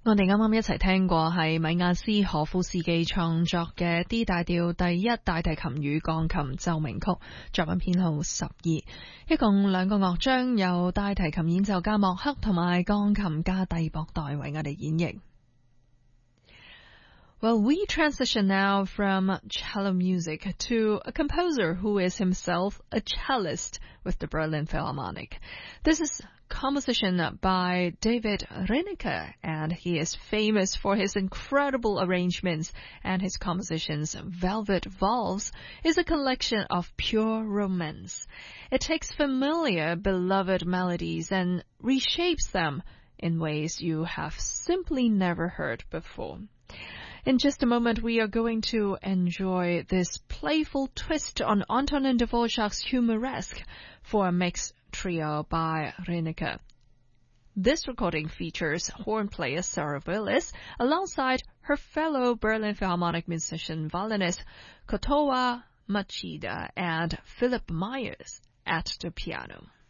我哋啱啱一齊聽過係米亞斯何夫斯基創作嘅 D 大調第一大提琴與鋼琴奏鳴曲，作品編號12，一共兩個樂章，由大提琴演奏家莫克同埋鋼琴家蒂博代為我哋演繹。Well, we transition now from cello music to a composer who is himself a cellist with the Berlin Philharmonic. This is composition by David Reinecke, and he is famous for his incredible arrangements, and his compositions Velvet Valse is a collection of pure romance. It takes familiar, beloved melodies and reshapes them in ways you have simply never heard before. In just a moment, we are going to enjoy this playful twist on Antonin Dvorak's Humoresque for a mixed trio by Reinecke. This recording features horn player Sarah Willis alongside her fellow Berlin Philharmonic musician violinist Kotowa Machida and Philip Myers at the piano.